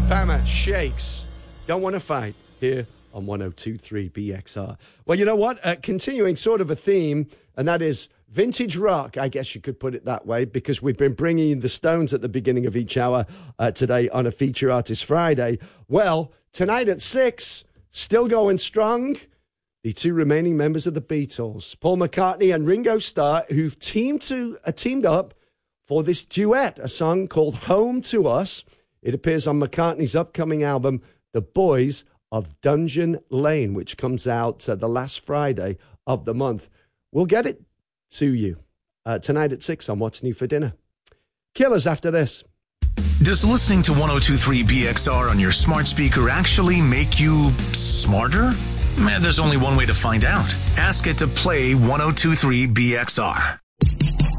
Alabama Shakes. Don't want to fight here on 102.3 BXR. Well, you know what? Continuing sort of a theme, and that is vintage rock, I guess you could put it that way, because we've been bringing you the Stones at the beginning of each hour today on a Feature Artist Friday. Well, tonight at 6, still going strong, the two remaining members of the Beatles, Paul McCartney and Ringo Starr, who've teamed up for this duet, a song called Home to Us. It appears on McCartney's upcoming album, The Boys of Dungeon Lane, which comes out the last Friday of the month. We'll get it to you tonight at 6 on What's New for Dinner. Killers after this. Does listening to 102.3 BXR on your smart speaker actually make you smarter? There's only one way to find out. Ask it to play 102.3 BXR.